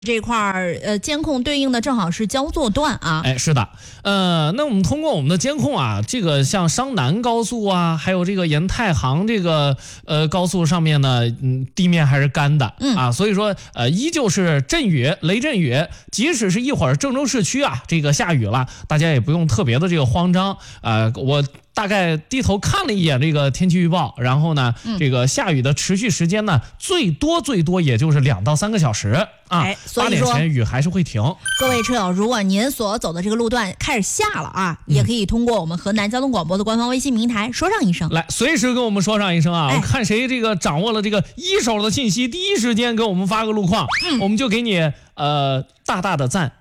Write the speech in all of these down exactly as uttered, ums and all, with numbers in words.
这块儿呃监控对应的正好是焦作段啊， 哎，是的，呃，那我们通过我们的监控啊，这个像商南高速啊，还有这个沿太行这个呃高速上面呢，嗯，地面还是干的，嗯啊，所以说呃依旧是阵雨、雷阵雨，即使是一会儿郑州市区啊这个下雨了，大家也不用特别的这个慌张啊、呃，我。大概低头看了一眼这个天气预报，然后呢，嗯、这个下雨的持续时间呢，最多最多也就是两到三个小时啊。 哎，所以八点前雨还是会停。 各位车友，如果您所走的这个路段开始下了啊，嗯、也可以通过我们河南交通广播的官方微信平台说上一声， 来随时跟我们说上一声啊。哎、我看谁这个掌握了这个一手的信息，第一时间给我们发个路况，嗯、我们就给你呃大大的赞。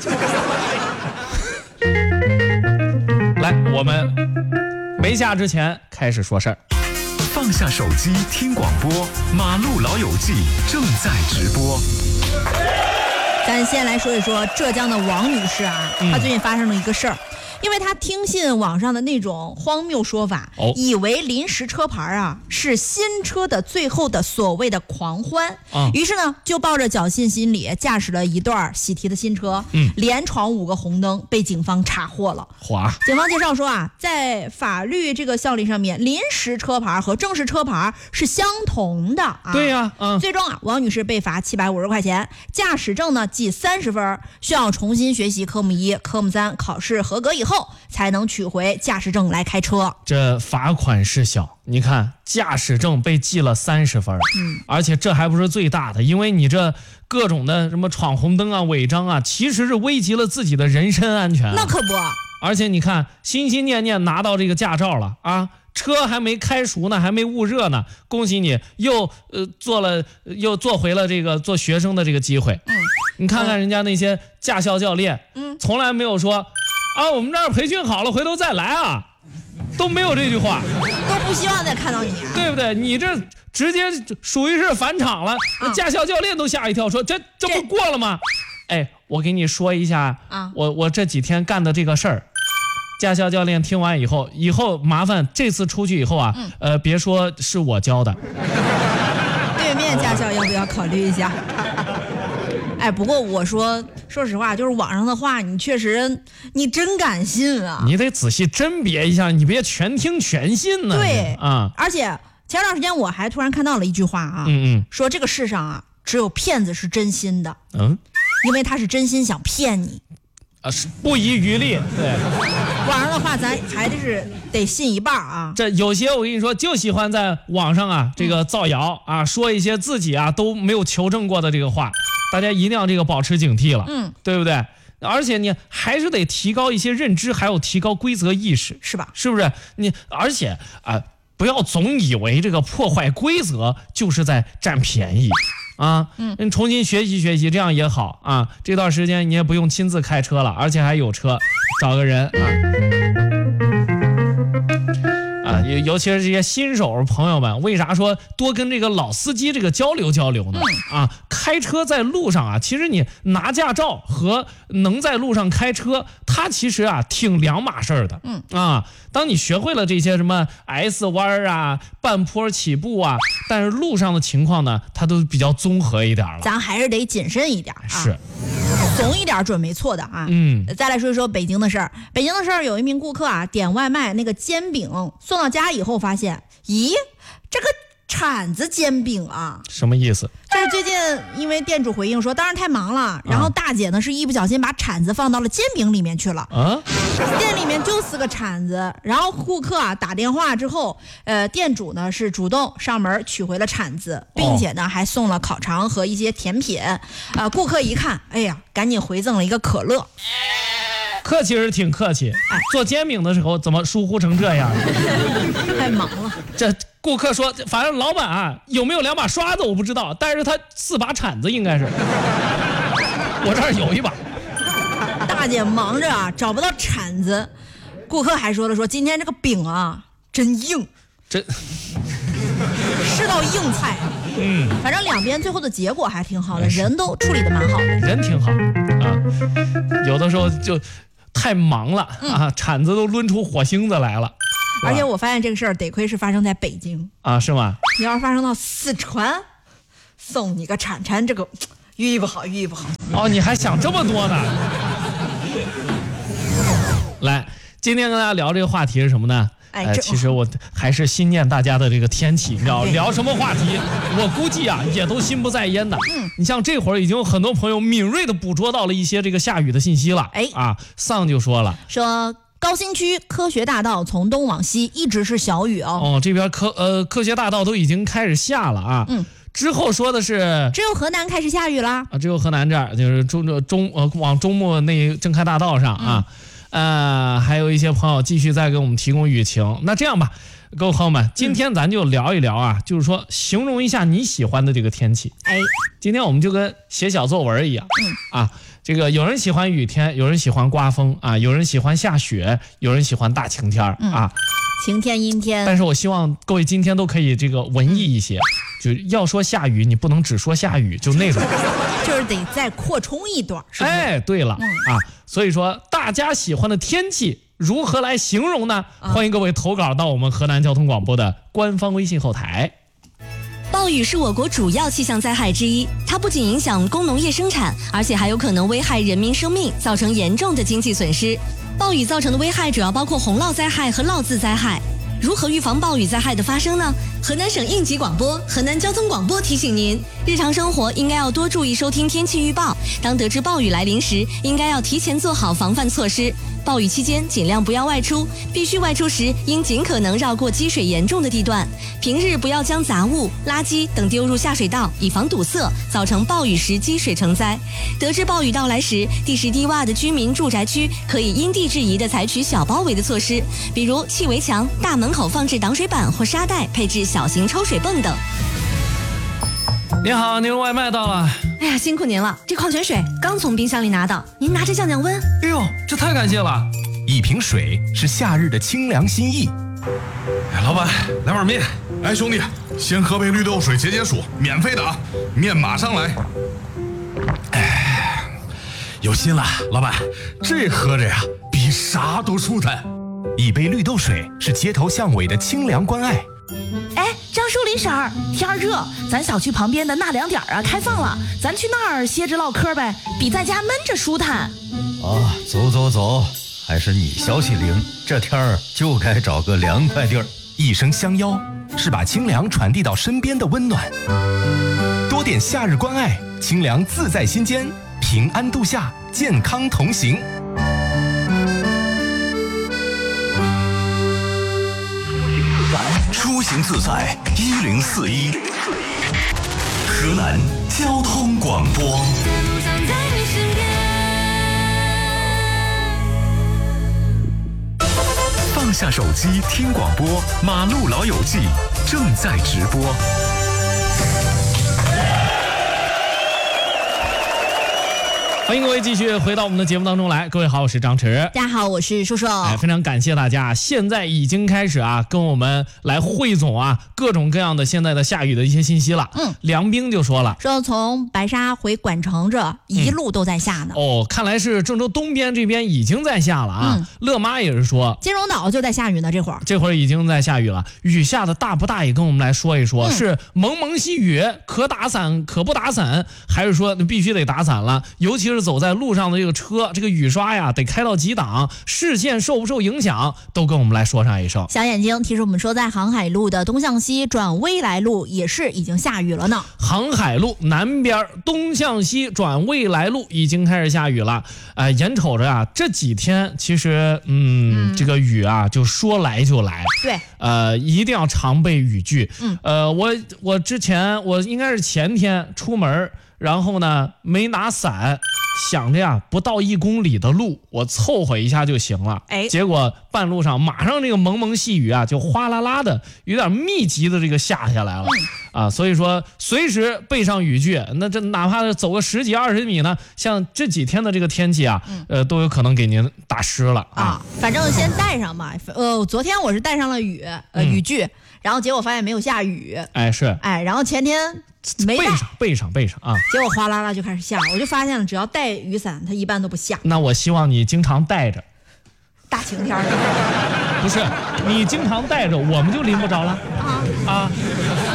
来，我们没下之前开始说事儿。 放下手机听广播，马路老友记正在直播。 咱先来说一说浙江的王女士啊，嗯、她最近发生了一个事儿。因为他听信网上的那种荒谬说法，哦、以为临时车牌啊是新车的最后的所谓的狂欢，啊、于是呢就抱着侥幸心理驾驶了一段喜提的新车，嗯、连闯五个红灯，被警方查获了。 哗！ 警方介绍说啊，在法律这个效力上面，临时车牌和正式车牌是相同的啊。 对呀， 嗯。最终啊，王女士被罚七百五十块钱，驾驶证呢记三十分，需要重新学习科目一、科目三，考试合格以后。后才能取回驾驶证来开车。 这罚款是小，你看驾驶证被记了三十分，嗯，而且这还不是最大的，因为你这各种的什么闯红灯啊、违章啊，其实是危及了自己的人身安全、啊。 那可不。 而且你看，心心念念拿到这个驾照了啊，车还没开熟呢，还没捂热呢，恭喜你又呃做了又做回了这个做学生的这个机会。嗯，你看看人家那些驾校教练，嗯，从来没有说。啊，我们这儿培训好了，回头再来啊，都没有这句话， 都不希望再看到你、啊， 对不对？你这直接属于是返场了，嗯、驾校教练都吓一跳，说这这不过了吗？哎，我给你说一下啊，我我这几天干的这个事儿。驾校教练听完以后，以后麻烦这次出去以后啊，嗯、呃，别说是我教的。 对面驾校要不要考虑一下？哎，不过我说，说实话，就是网上的话，你确实，你真敢信啊？ 你得仔细甄别一下，你别全听全信呢。 对啊， 而且前段时间我还突然看到了一句话啊，嗯嗯，说这个世上啊，只有骗子是真心的，嗯，因为他是真心想骗你， 啊，是不遗余力。对， 网上的话咱还是得信一半啊。 这有些我跟你说，就喜欢在网上啊这个造谣啊，说一些自己啊都没有求证过的这个话。大家一定要这个保持警惕了，嗯，对不对？而且你还是得提高一些认知，还有提高规则意识， 是吧？ 是不是？你而且啊、呃，不要总以为这个破坏规则就是在占便宜啊，嗯，你重新学习学习，这样也好啊。这段时间你也不用亲自开车了，而且还有车，找个人啊。啊，尤其是这些新手朋友们，为啥说多跟这个老司机这个交流交流呢？嗯、啊，开车在路上啊，其实你拿驾照和能在路上开车，它其实啊挺两码事儿的。嗯啊，当你学会了这些什么 S 弯啊、半坡起步啊，但是路上的情况呢，它都比较综合一点了。 咱还是得谨慎一点啊。 是。 怂一点准没错的啊。嗯，再来说一说北京的事儿。北京的事儿，有一名顾客啊点外卖，那个煎饼送到家以后发现，咦，这个铲子煎饼啊， 什么意思？ 就是最近因为店主回应说，当然太忙了，然后大姐呢是一不小心把铲子放到了煎饼里面去了。啊，店里面就四个铲子，然后顾客啊打电话之后，呃，店主呢是主动上门取回了铲子，并且呢、哦、还送了烤肠和一些甜品。啊、呃，顾客一看，哎呀，赶紧回赠了一个可乐。 客气是挺客气，哎，做煎饼的时候怎么疏忽成这样？ 太忙了。 这顾客说，反正老板啊有没有两把刷子我不知道，但是他四把铲子应该是。我这儿有一把。 大姐忙着啊，找不到铲子，顾客还说了说今天这个饼啊真硬， 真是道硬菜。嗯，反正两边最后的结果还挺好的，人都处理的蛮好的， 人挺好啊。有的时候就太忙了、嗯、啊，铲子都抡出火星子来了。 而且我发现这个事儿得亏是发生在北京啊，是吗？ 你要是发生到四川，送你个铲铲，这个寓意不好，寓意不好。 哦，你还想这么多呢？来，今天跟大家聊这个话题是什么呢？ 哎， 呃、其实我还是心念大家的这个天气，你知道聊什么话题，我估计啊也都心不在焉的。嗯，你像这会儿已经有很多朋友敏锐的捕捉到了一些这个下雨的信息了。哎啊，上就说了， 说高新区科学大道从东往西一直是小雨哦。 哦，这边科呃科学大道都已经开始下了啊。嗯。之后说的是， 只有河南开始下雨啦。 啊，只有河南这儿就是中中呃往中牟那正开大道上啊。嗯呃，还有一些朋友继续在给我们提供雨情。那这样吧，各位朋友们，今天咱就聊一聊啊，嗯、就是说形容一下你喜欢的这个天气。哎，今天我们就跟写小作文一样。嗯啊，这个有人喜欢雨天，有人喜欢刮风啊，有人喜欢下雪，有人喜欢大晴天、嗯、啊， 晴天阴天。 但是我希望各位今天都可以这个文艺一些，嗯、就要说下雨，你不能只说下雨，就那种， 就是得再扩充一段，是不是？ 哎，对了、嗯、啊。所以说，大家喜欢的天气如何来形容呢？啊、欢迎各位投稿到我们河南交通广播的官方微信后台。 暴雨是我国主要气象灾害之一，它不仅影响工农业生产，而且还有可能危害人民生命，造成严重的经济损失。暴雨造成的危害主要包括洪涝灾害和涝渍灾害。如何预防暴雨灾害的发生呢？河南省应急广播、河南交通广播提醒您，日常生活应该要多注意收听天气预报。当得知暴雨来临时，应该要提前做好防范措施。暴雨期间尽量不要外出，必须外出时应尽可能绕过积水严重的地段。平日不要将杂物、垃圾等丢入下水道，以防堵塞，造成暴雨时积水成灾。得知暴雨到来时，地势低洼的居民住宅区可以因地制宜地采取小包围的措施，比如砌围墙、大门口放置挡水板或沙袋，配置小型抽水泵等。 您好，您外卖到了。 哎呀，辛苦您了，这矿泉水刚从冰箱里拿到，您拿着降降温。 哎呦，这太感谢了！ 一瓶水是夏日的清凉心意。 哎，老板，来碗面。哎，兄弟，先喝杯绿豆水解解暑，免费的啊，面马上来。哎，有心了，老板，这喝着呀，比啥都舒坦。 一杯绿豆水是街头巷尾的清凉关爱。 哎，张淑林婶儿，天儿热，咱小区旁边的纳凉点啊开放了，咱去那儿歇着唠嗑呗，比在家闷着舒坦。 啊，走走走，还是你消息灵，这天儿就该找个凉快地儿。 一声相邀，是把清凉传递到身边的温暖。多点夏日关爱，清凉自在心间，平安度夏，健康同行。出行自在一零四一，河南交通广播。放下手机听广播，马路老友记正在直播。 欢迎各位继续回到我们的节目当中来。各位好，我是张弛。 大家好，我是瘦瘦。 哎，非常感谢大家，现在已经开始啊，跟我们来汇总啊各种各样的现在的下雨的一些信息了。嗯，梁冰就说了， 说从白沙回管城这一路都在下呢。 嗯、哦，看来是郑州东边这边已经在下了啊。嗯、乐妈也是说， 金融岛就在下雨呢，这会儿这会儿已经在下雨了。雨下的大不大？也跟我们来说一说，嗯、是蒙蒙细雨，可打伞可不打伞，还是说必须得打伞了？尤其是走在路上的这个车，这个雨刷呀得开到几档，视线受不受影响，都跟我们来说上一声。 小眼睛提示我们说，在航海路的东向西转未来路也是已经下雨了呢。 航海路南边东向西转未来路已经开始下雨了。呃，眼瞅着啊，这几天其实嗯，嗯这个雨啊就说来就来。 对， 呃，一定要常备雨具。嗯，呃，我我之前我应该是前天出门，然后呢没拿伞。想着呀，不到一公里的路，我凑合一下就行了。哎，结果半路上马上这个蒙蒙细雨啊，就哗啦啦的，有点密集的这个下下来了。嗯、啊，所以说随时备上雨具，那这哪怕走个十几二十米呢，像这几天的这个天气啊，嗯、呃，都有可能给您打湿了啊。 啊反正先带上吧。呃，昨天我是带上了雨，呃，雨具，嗯、然后结果发现没有下雨。 哎，是。 哎，然后前天。没背上背上背上啊！ 结果哗啦啦就开始下，我就发现了，只要带雨伞，它一般都不下。 那我希望你经常带着。 大晴天不是你经常带着，我们就淋不着了啊啊！因为你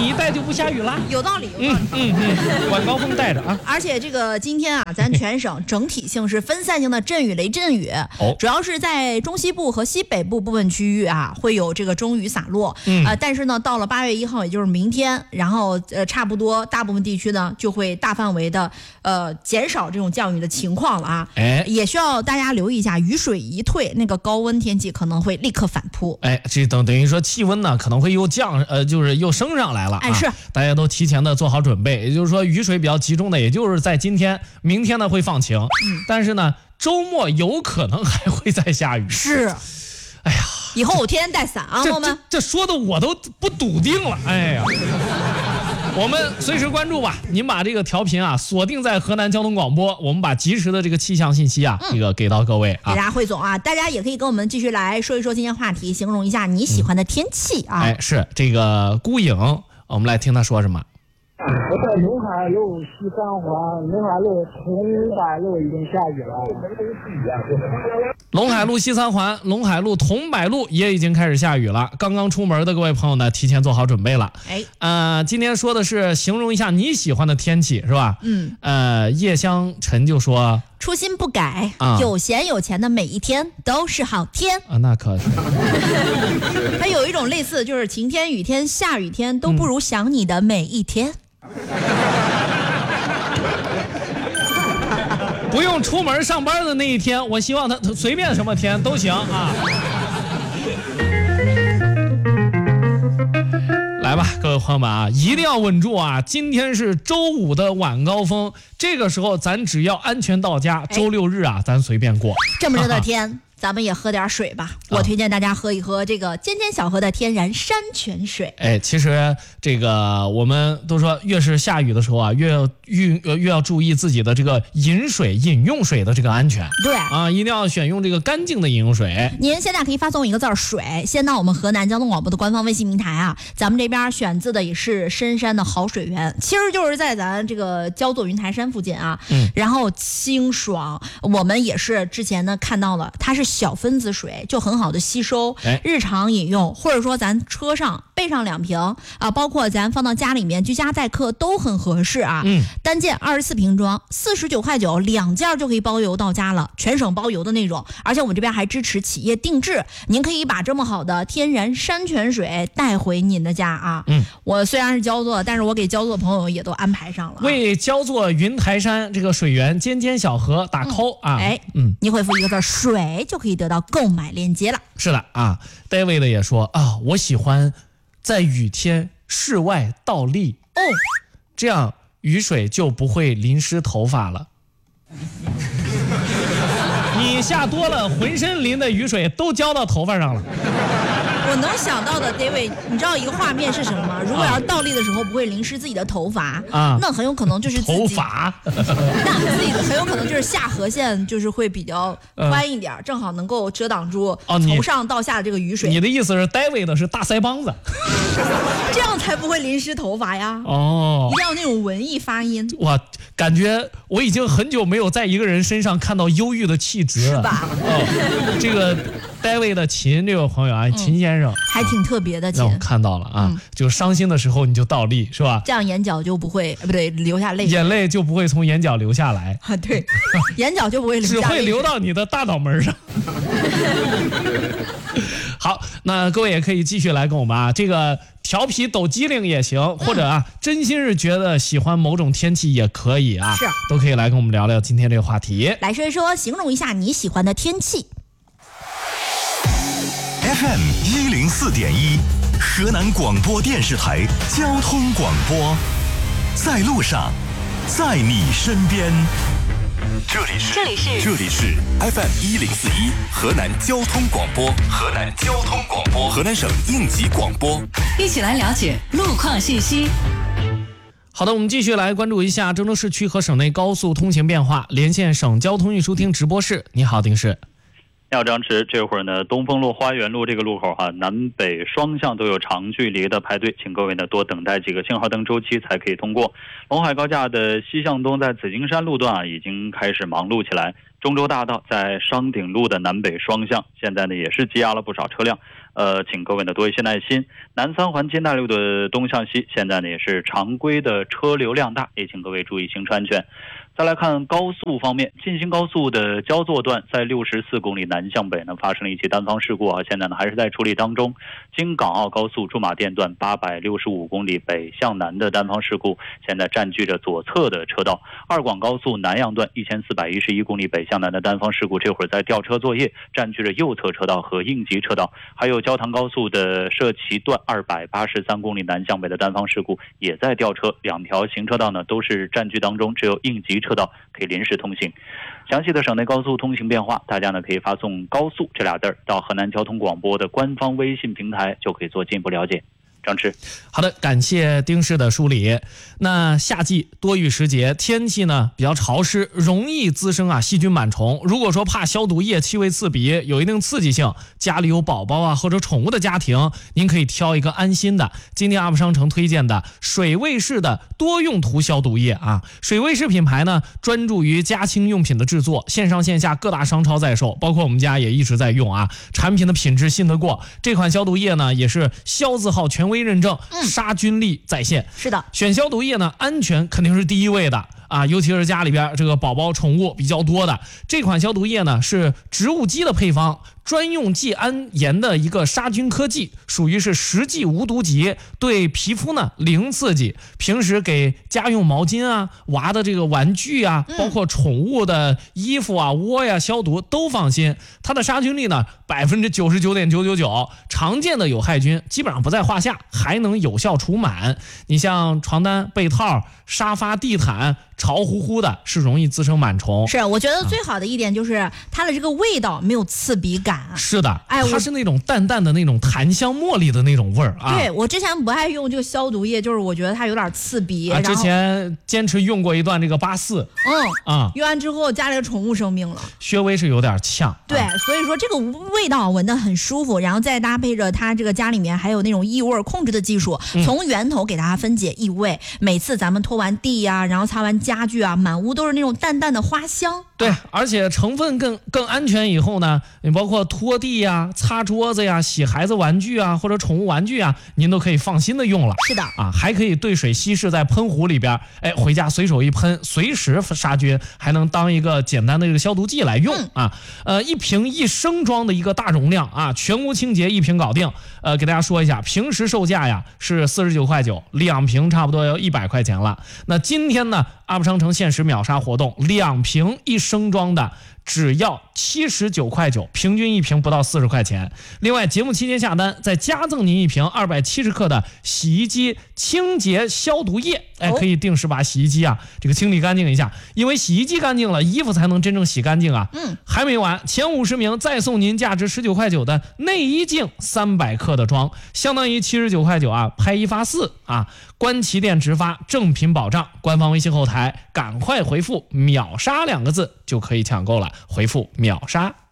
你一戴就不下雨了。 有道理，有道理。 嗯嗯嗯，晚高峰戴着啊。 而且这个今天啊，咱全省整体性是分散性的阵雨雷阵雨， 哦， 主要是在中西部和西北部部分区域啊，会有这个中雨洒落。 嗯， 呃，但是呢，到了八月一号，也就是明天，然后呃，差不多大部分地区呢就会大范围的呃减少这种降雨的情况了啊。 哎， 也需要大家留意一下，雨水一退，那个高温天气可能会立刻反扑。 哎，这等等于说气温呢可能会又降，呃，就是又升上来了、啊。 哎，是， 大家都提前的做好准备。也就是说，雨水比较集中的，也就是在今天、明天呢会放晴，嗯、但是呢，周末有可能还会再下雨。 是， 哎呀， 以后我天天带伞啊， 这我们这这说的我都不笃定了。哎呀。我们随时关注吧，您把这个调频啊锁定在河南交通广播，我们把及时的这个气象信息啊，嗯、这个给到各位啊。 给大家汇总啊，大家也可以跟我们继续来说一说今天话题，形容一下你喜欢的天气啊。 嗯、哎，是这个孤影，我们来听他说什么。 我在龙海路西三环，龙海路桐柏路已经下雨了。 龙海路西三环、龙海路桐柏路也已经开始下雨了。刚刚出门的各位朋友呢，提前做好准备了。 哎， 呃，今天说的是形容一下你喜欢的天气，是吧？ 嗯。 呃，叶香晨就说：“ 初心不改， 啊、 有闲有钱的每一天都是好天啊。”那可是。 它有一种类似，就是晴天、雨天、下雨天都不如想你的每一天。嗯不用出门上班的那一天，我希望他随便什么天都行啊。来吧，各位朋友们啊，一定要稳住啊！今天是周五的晚高峰，这个时候咱只要安全到家，周六日啊，咱随便过。 这么热的天。咱们也喝点水吧，我推荐大家喝一喝这个尖尖小河的天然山泉水。 哎，其实这个我们都说，越是下雨的时候啊，越要越越要注意自己的这个饮水、饮用水的这个安全。 对啊，一定要选用这个干净的饮用水。 您现在可以发送一个字儿“水”，先到我们河南交通广播的官方微信平台啊，咱们这边选自的也是深山的好水源，其实就是在咱这个焦作云台山附近啊。 嗯， 然后清爽，我们也是之前呢看到了，它是小分子水，就很好的吸收， 哎、 日常饮用，或者说咱车上备上两瓶啊，包括咱放到家里面居家待客都很合适啊。 嗯， 单件二十四瓶装，四十九块九，两件就可以包邮到家了，全省包邮的那种。而且我们这边还支持企业定制，您可以把这么好的天然山泉水带回您的家啊。 嗯， 我虽然是焦作，但是我给焦作的朋友也都安排上了、啊， 为焦作云台山这个水源尖尖小河打 call、嗯、啊。 哎，嗯，你回复一个字水就可以得到购买链接了。 是的啊 ，David 的也说啊，我喜欢在雨天室外倒立哦， 这样雨水就不会淋湿头发了。你下多了，浑身淋的雨水都浇到头发上了。 我能想到的 David， 你知道一个画面是什么吗？如果要倒立的时候不会淋湿自己的头发啊， 那很有可能就是自己头发， 那自己很有可能就是下颌线就是会比较宽一点、嗯，正好能够遮挡住从上到下的这个雨水。 哦、你, 你的意思是 David 的是大腮帮子， 这样才不会淋湿头发呀。 哦， 一定要那种文艺发音。 哇，感觉我已经很久没有在一个人身上看到忧郁的气质了， 是吧？ 哦，这个 David 的秦这位朋友啊，秦先生、嗯、 还挺特别的， 让我看到了啊、嗯，就伤心的时候你就倒立是吧？ 这样眼角就不会，不对，流下泪， 眼泪就不会从眼角流下来啊，对，眼角就不会流下泪， 只会流到你的大脑门上。好，那各位也可以继续来跟我们啊，这个调皮抖机灵也行，或者啊，真心是觉得喜欢某种天气也可以啊， 是， 都可以来跟我们聊聊今天这个话题。 来说一说，形容一下你喜欢的天气。 F M 一零四点一，河南广播电视台交通广播，在路上，在你身边。这里是这里是这里是 F M 一零四一，河南交通广播，河南交通广播，河南省应急广播， 一起来了解路况信息。 好的，我们继续来关注一下郑州市区和省内高速通行变化，连线省交通运输厅直播室。你好，丁士。 你好，张弛。这会儿呢，东风路、花园路这个路口哈、啊，南北双向都有长距离的排队，请各位呢多等待几个信号灯周期才可以通过。陇海高架的西向东在紫金山路段啊，已经开始忙碌起来。 中州大道在商鼎路的南北双向，现在呢也是积压了不少车辆，呃，请各位呢多一些耐心。南三环金大路的东向西，现在呢也是常规的车流量大，也请各位注意行车安全。再来看高速方面，晋兴高速的焦作段在六十四公里南向北呢发生了一起单方事故啊，现在呢还是在处理当中。京港澳高速驻马店段八百六十五公里北向南的单方事故，现在占据着左侧的车道。二广高速南阳段一千四百一十一公里北向南的单方事故，这会儿在吊车作业，占据着右侧车道和应急车道。还有焦塘高速的社旗段二百八十三公里南向北的单方事故，也在吊车，两条行车道呢都是占据当中，只有应急车道可以临时通行。详细的省内高速通行变化，大家呢可以发送高速这俩字儿到河南交通广播的官方微信平台，就可以做进一步了解。张弛， 好的，感谢丁氏的梳理。那夏季多雨时节，天气呢比较潮湿，容易滋生啊细菌螨虫。如果说怕消毒液气味刺鼻，有一定刺激性，家里有宝宝啊或者宠物的家庭，您可以挑一个安心的。今天 U P 商城推荐的水卫士的多用途消毒液啊，水卫士品牌呢专注于家清用品的制作，线上线下各大商超在售，包括我们家也一直在用啊，产品的品质信得过。这款消毒液呢也是消字号权威认证，杀菌力在线。 是的， 选消毒液呢，安全肯定是第一位的啊，尤其是家里边这个宝宝宠物比较多的，这款消毒液呢是植物基的配方，专用季铵盐的一个杀菌科技，属于是实际无毒级，对皮肤呢零刺激。平时给家用毛巾啊、娃的这个玩具啊，包括宠物的衣服啊、窝呀消毒都放心。它的杀菌力呢百分之九十九点九九九，常见的有害菌基本上不在话下，还能有效除螨。你像床单、被套、沙发、地毯。潮乎乎的，是容易滋生螨虫。 是，我觉得最好的一点就是它的这个味道没有刺鼻感。 是的，哎，它是那种淡淡的那种檀香茉莉的那种味儿啊。 对，我之前不爱用这个消毒液，就是我觉得它有点刺鼻。 啊、之前坚持用过一段这个八四， 嗯啊，用完之后家里的宠物生病了， 稍微是有点呛。 对，啊、所以说这个味道闻得很舒服，然后再搭配着它这个家里面还有那种异味控制的技术，嗯、从源头给大家分解异味。每次咱们拖完地呀、啊，然后擦完家具啊，满屋都是那种淡淡的花香。 对，而且成分更更安全。以后呢，你包括拖地呀、擦桌子呀、洗孩子玩具啊或者宠物玩具啊，您都可以放心的用了。 是的啊，还可以兑水稀释在喷壶里边，哎，回家随手一喷，随时杀菌，还能当一个简单的这个消毒剂来用、嗯、啊。呃，一瓶一升装的一个大容量啊，全屋清洁一瓶搞定。呃，给大家说一下，平时售价呀是四十九块九，两瓶差不多要一百块钱了。那今天呢 ，U P 商城限时秒杀活动，两瓶一升装的只要七十九块九，平均一瓶不到四十块钱。另外，节目期间下单再加赠您一瓶二百七十克的洗衣机清洁消毒液，哎，可以定时把洗衣机啊这个清理干净一下，因为洗衣机干净了，衣服才能真正洗干净啊。嗯，还没完，前五十名再送您价值十九块九的内衣镜三百克的装，相当于七十九块九啊，拍一发四啊，官旗店直发，正品保障。官方微信后台赶快回复秒杀两个字就可以抢购了，回复秒杀。